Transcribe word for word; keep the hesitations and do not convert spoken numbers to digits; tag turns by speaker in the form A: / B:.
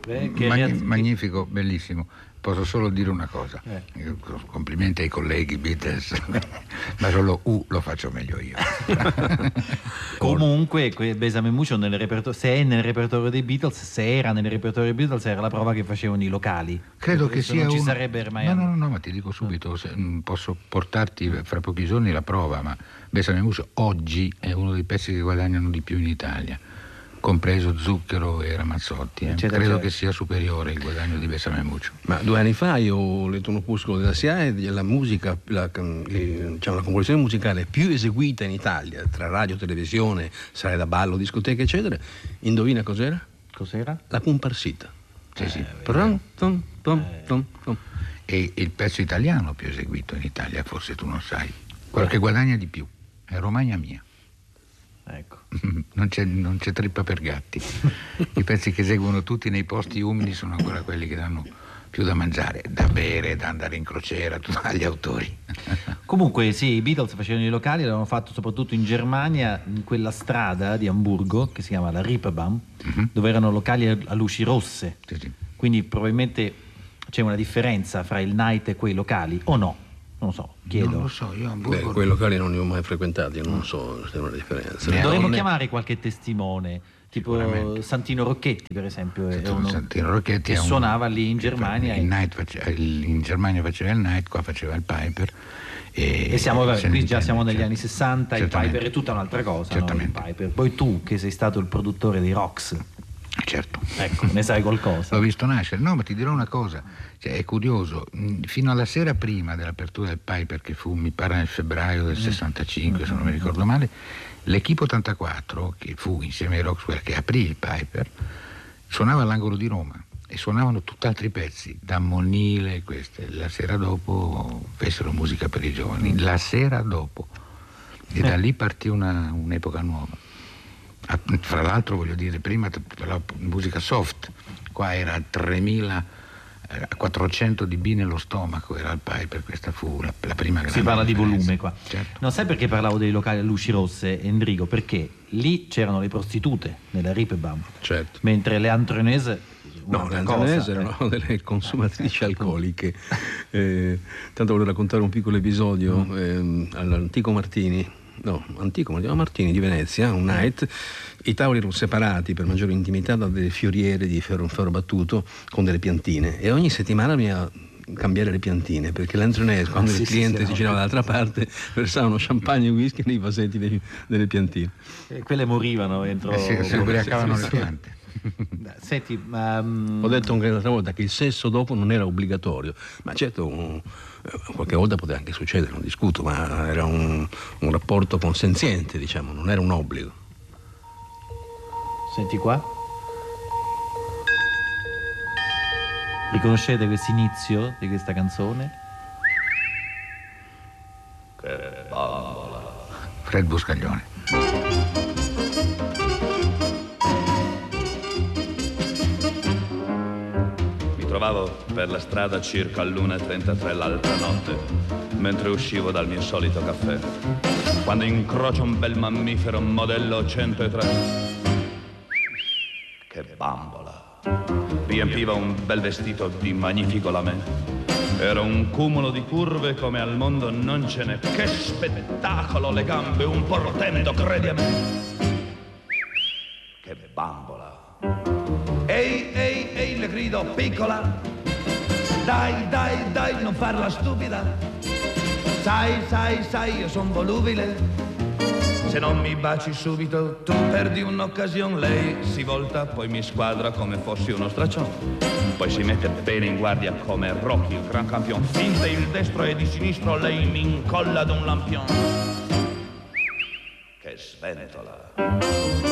A: Beh, che
B: Magni-
A: reaz-
B: magnifico, bellissimo. Posso solo dire una cosa,
A: Eh.
B: Io- complimenti ai colleghi Beatles, ma solo U lo faccio meglio io.
A: Comunque, que- Besame Mucho nel reperto- se è nel repertorio dei Beatles, se era nel repertorio dei Beatles, era la prova che facevano i locali.
B: Credo che
A: Adesso
B: sia
A: non ci
B: uno...
A: sarebbe mai.
B: No, no, no, no, ma ti dico subito, se- mh, posso portarti fra pochi giorni la prova, ma Besame Muso oggi è uno dei pezzi che guadagnano di più in Italia, compreso Zucchero e Ramazzotti. eh.
A: Certo,
B: Credo
A: certo.
B: che sia superiore il guadagno di Besame Mucho.
C: Ma due anni fa io ho letto un opuscolo della S I A E della musica, la, eh, diciamo, la composizione musicale più eseguita in Italia, tra radio, televisione, sale da ballo, discoteche, eccetera. Indovina cos'era?
A: Cos'era?
C: La comparsita.
B: Sì, sì.
C: Prom, tom, tom, tom, tom.
B: E il pezzo italiano più eseguito in Italia, forse tu non sai, quello che guadagna di più, è Romagna Mia.
A: Ecco.
B: Non c'è, non c'è trippa per gatti. I pezzi che eseguono tutti nei posti umidi sono ancora quelli che danno più da mangiare, da bere, da andare in crociera, tutti gli autori.
A: Comunque sì, i Beatles facevano i locali, l'avevano fatto soprattutto in Germania, in quella strada di Amburgo che si chiama la Reeperbahn,
B: Mhm.
A: dove erano locali a a luci rosse.
B: Sì, sì.
A: Quindi probabilmente c'è una differenza fra il night e quei locali, o no? Non lo so, chiedo.
B: Non lo so, io a
C: Beh,
B: Hamburgo...
C: quei locali non li ho mai frequentati, non so se c'è una differenza.
B: Beh,
A: Dovremmo
C: Non è-
A: chiamare qualche testimone, tipo
B: Sicuramente.
A: Santino Rocchetti per esempio, è uno
B: Santino Rocchetti
A: che
B: è un-
A: suonava lì in
B: che fa-
A: Germania
B: il
A: e,
B: night face- il- in Germania faceva il night, qua faceva il Piper. E,
A: e siamo, vabbè,
B: se ne
A: qui già
B: intende,
A: siamo negli
B: certo.
A: anni sessanta, il
B: Certamente.
A: Piper è tutta un'altra cosa, no? Il
B: Certamente.
A: Piper. Poi tu che sei stato il produttore dei Rocks,
B: Certo.
A: ecco, ne sai qualcosa.
B: L'ho visto nascere. No, ma ti dirò una cosa, cioè, è curioso, mh, fino alla sera prima dell'apertura del Piper, che fu, mi pare, nel febbraio del sessantacinque, se non mi ricordo male, l'Equipe ottantaquattro, che fu insieme ai Rockwell che aprì il Piper, suonava all'angolo di Roma e suonavano tutt'altri pezzi, da Monile e queste. La sera dopo fecero musica per i giovani, la sera dopo. E da lì partì una, un'epoca nuova. Ah, fra l'altro voglio dire, prima t- però musica soft, qua era tremilaquattrocento dB nello stomaco, era il Piper, questa fu la, la prima grande
A: Si parla di
B: differenza.
A: volume qua.
B: Certo.
A: Non sai perché parlavo dei locali a luci rosse, Enrico? Perché lì c'erano le prostitute nella Reeperbahn,
C: Certo.
A: mentre le antronese
C: No, le antonese erano delle consumatrici alcoliche. Eh, tanto volevo raccontare un piccolo episodio ehm, all'Antico Martini. No, Antico Martino Martini di Venezia, un night, i tavoli erano separati per maggiore intimità da delle fioriere di ferro, ferro battuto con delle piantine e ogni settimana bisogna cambiare le piantine perché l'entrenese quando
A: sì,
C: il
A: sì,
C: cliente
A: sì,
C: si
A: no.
C: girava dall'altra parte versavano champagne e whisky nei vasetti dei- delle piantine.
A: E quelle morivano entro.
B: Eh sì, si ubriacavano le piante.
A: Senti, ma mm,
C: Ho detto anche l'altra volta che il sesso dopo non era obbligatorio, ma certo un- qualche volta poteva anche succedere, non discuto, ma era un, un rapporto consenziente, diciamo, non era un obbligo.
A: senti qua. Riconoscete questo inizio di questa canzone?
B: Fred Buscaglione.
D: Mi trovavo per la strada circa all'una e trentatré l'altra notte, mentre uscivo dal mio solito caffè, quando incrocio un bel mammifero modello centotré. Che bambola! Riempiva un bel vestito di magnifico lamè. Era un cumulo di curve come al mondo non ce n'è. Che spettacolo, le gambe, un portento, credi a me. Che bambola! Ehi, ehi, ehi, le grido, piccola. Dai, dai, dai, non farla stupida. Sai, sai, sai, io son volubile. Se non mi baci subito, tu perdi un'occasione. Lei si volta, poi mi squadra come fossi uno straccione. Poi si mette bene in guardia come Rocky, il gran campione. Finte il destro e di sinistro, lei mi incolla ad un lampione. Che sventola!